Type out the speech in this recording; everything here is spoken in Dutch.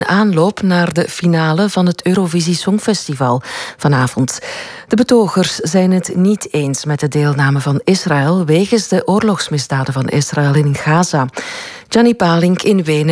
aanloop naar de finale van het Eurovisie Songfestival vanavond. De betogers zijn het niet eens met de deelname van Israël wegens de oorlogsmisdaden van Israël in Gaza. Gianni Palink in Wenen.